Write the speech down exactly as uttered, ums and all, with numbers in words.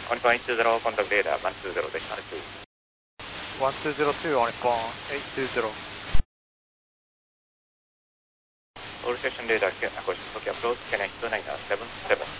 Onipon eight two zero, contact radar one two zero decimal two. one two zero two, Onipon eight two zero. All station radar, acoustic approach, Connect two nine seven seven.